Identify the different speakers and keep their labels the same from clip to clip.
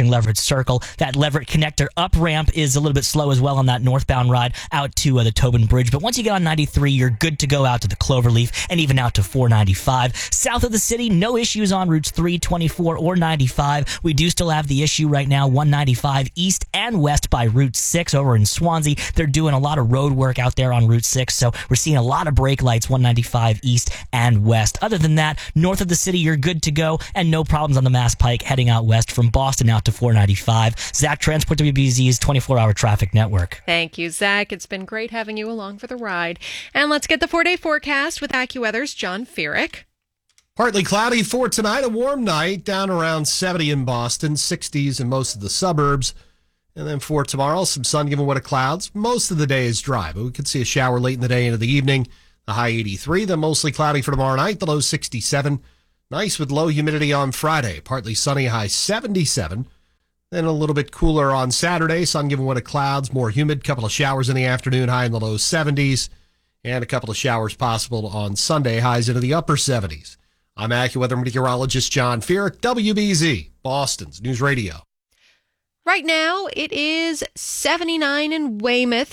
Speaker 1: approaching Leverett Circle. That Leverett connector up ramp is a little bit slow as well on that northbound ride out to the Tobin Bridge. But once you get on 93, you're good to go out to the Cloverleaf and even out to 495. South of the city, no issues on routes 3, 24, or 95. We do still have the issue right now, 195 east and west by Route 6 over in Swansea. They're doing a lot of road work out there on Route 6, so we're seeing a lot of brake lights, 195 east and west. Other than that, north of the city, you're good to go, and no problems on the Mass Pike heading out west from Boston out to 495. Zach, Transport WBZ's 24-hour traffic network.
Speaker 2: Thank you, Zach. It's been great having you along for the ride. And let's get the 4-day forecast with AccuWeather's John Feerick.
Speaker 3: Partly cloudy for tonight, a warm night, down around 70 in Boston, 60s in most of the suburbs. And then for tomorrow, some sun giving way to clouds. Most of the day is dry, but we could see a shower late in the day into the evening. The high 83, then mostly cloudy for tomorrow night, the low 67. Nice with low humidity on Friday, partly sunny, high 77. Then a little bit cooler on Saturday, sun giving way to clouds, more humid, couple of showers in the afternoon, high in the low 70s. And a couple of showers possible on Sunday, highs into the upper 70s. I'm AccuWeather meteorologist John Feerick, WBZ, Boston's News Radio.
Speaker 2: Right now, it is 79 in Weymouth,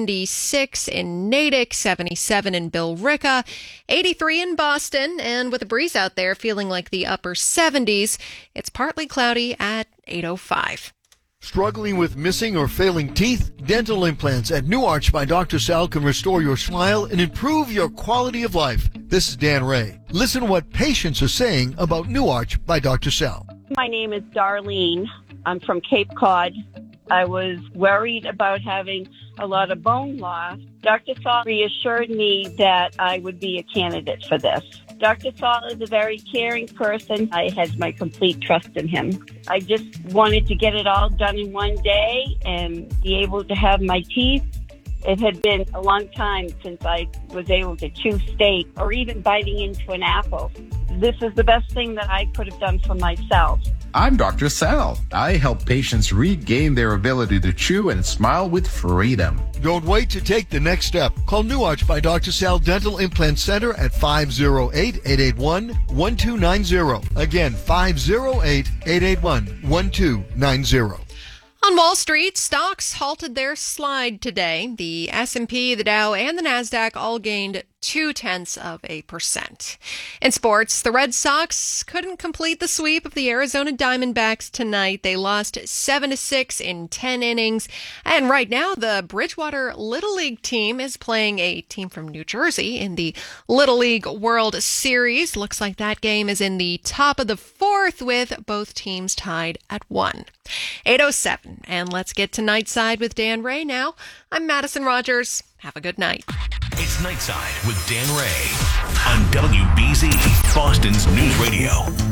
Speaker 2: 76 in Natick, 77 in Billerica, 83 in Boston, and with a breeze out there feeling like the upper 70s, it's partly cloudy at 8:05.
Speaker 4: Struggling with missing or failing teeth? Dental implants at New Arch by Dr. Sal can restore your smile and improve your quality of life. This is Dan Ray. Listen to what patients are saying about New Arch by Dr. Sal.
Speaker 5: My name is Darlene. I'm from Cape Cod. I was worried about having a lot of bone loss. Dr. Saul reassured me that I would be a candidate for this. Dr. Saul is a very caring person. I had my complete trust in him. I just wanted to get it all done in one day and be able to have my teeth. It had been a long time since I was able to chew steak or even biting into an apple. This is the best thing that I could have done for myself.
Speaker 6: I'm Dr. Sal. I help patients regain their ability to chew and smile with freedom.
Speaker 4: Don't wait to take the next step. Call New Arch by Dr. Sal Dental Implant Center at 508-881-1290. Again, 508-881-1290.
Speaker 2: On Wall Street, stocks halted their slide today. The S&P, the Dow, and the Nasdaq all gained 0.2%. In sports, the Red Sox couldn't complete the sweep of the Arizona Diamondbacks tonight. They lost 7-6 in 10 innings. And right now, the Bridgewater Little League team is playing a team from New Jersey in the Little League World Series. Looks like that game is in the top of the fourth with both teams tied at 1. 8:07, and let's get to Nightside with Dan Ray now. I'm Madison Rogers. Have a good night.
Speaker 7: It's Nightside with Dan Ray on WBZ, Boston's News Radio.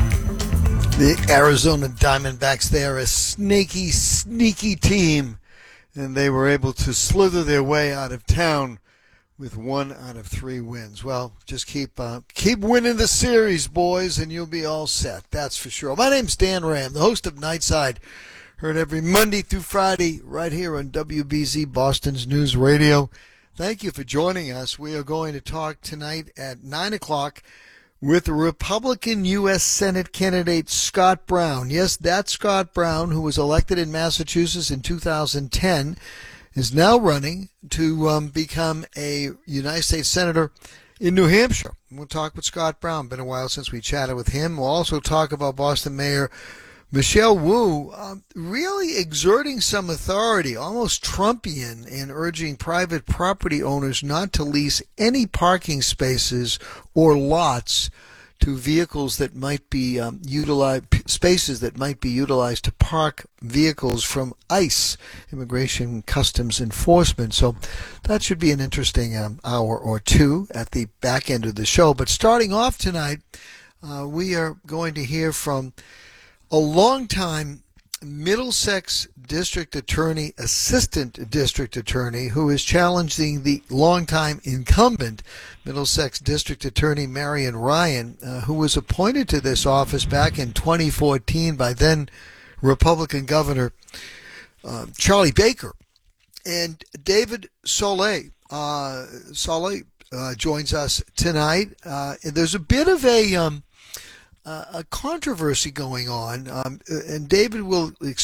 Speaker 4: The Arizona Diamondbacks, they're a sneaky team, and they were able to slither their way out of town with 1 out of 3 wins. Well, just keep winning the series, boys, and you'll be all set. That's for sure. My name's Dan Ray. I'm the host of Nightside, heard every Monday through Friday right here on WBZ, Boston's News Radio. Thank you for joining us. We are going to talk tonight at 9 o'clock with Republican U.S. Senate candidate Scott Brown. Yes, that Scott Brown, who was elected in Massachusetts in 2010, is now running to become a United States Senator in New Hampshire. We'll talk with Scott Brown. Been a while since we chatted with him. We'll also talk about Boston Mayor Michelle Wu really exerting some authority, almost Trumpian, in urging private property owners not to lease any parking spaces or lots to vehicles that might be spaces that might be utilized to park vehicles from ICE, Immigration Customs Enforcement. So that should be an interesting hour or two at the back end of the show. But starting off tonight, we are going to hear from a longtime Middlesex District Attorney, Assistant District Attorney, who is challenging the longtime incumbent Middlesex District Attorney Marion Ryan, who was appointed to this office back in 2014 by then Republican Governor Charlie Baker. And David Soleil joins us tonight. There's a bit of a controversy going on, and David will